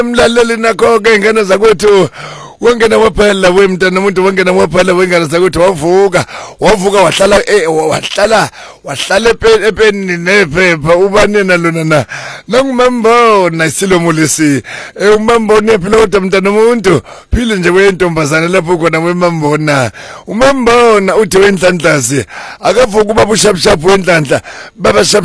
Mlaleli nakho ke ngene zakwethu wengena waphela wemntana umuntu wengena waphela wengane zakwethu wavuka wahlala epeni nephepha ubanena lona na nangumambona isilomulisi umambona phela kodwa mntana umuntu phile nje wentombazana lapho khona wemambona umambona uthi wenhlanhlazi akavuka ubaba ushapshap wenhlanhla baba